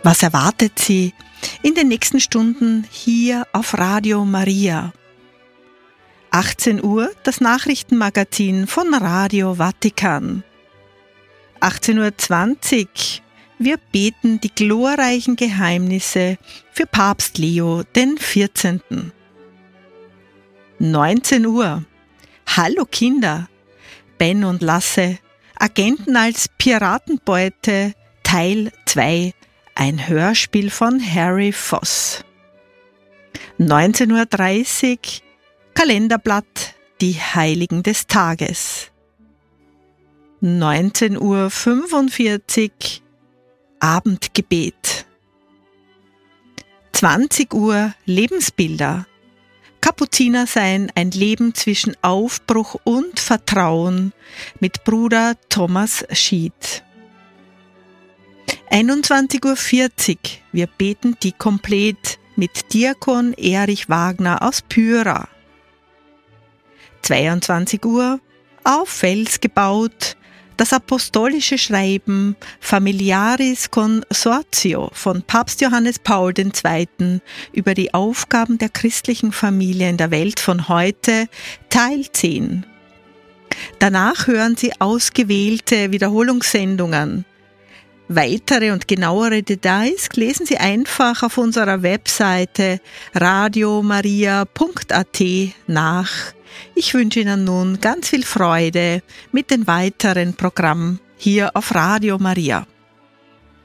Was erwartet Sie in den nächsten Stunden hier auf Radio Maria? 18 Uhr das Nachrichtenmagazin von Radio Vatikan. 18.20 Uhr wir beten die glorreichen Geheimnisse für Papst Leo XIV. 19 Uhr Hallo Kinder, Ben und Lasse, Agenten als Piratenbeute, Teil 2, ein Hörspiel von Harry Voss. 19.30 Uhr Kalenderblatt, die Heiligen des Tages. 19.45 Uhr Abendgebet. 20 Uhr Lebensbilder. Kapuziner sein, ein Leben zwischen Aufbruch und Vertrauen mit Bruder Thomas Schied. 21.40 Uhr wir beten die Komplett mit Diakon Erich Wagner aus Pyra. 22 Uhr auf Fels gebaut, das apostolische Schreiben Familiaris Consortio von Papst Johannes Paul II. Über die Aufgaben der christlichen Familie in der Welt von heute, Teil 10. Danach hören Sie ausgewählte Wiederholungssendungen. Weitere und genauere Details lesen Sie einfach auf unserer Webseite radiomaria.at nach. Ich wünsche Ihnen nun ganz viel Freude mit den weiteren Programmen hier auf Radio Maria.